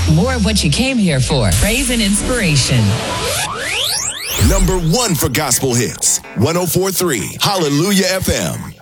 More of what you came here for. Praise and inspiration. Number 1 for gospel hits. 104.3 Hallelujah FM.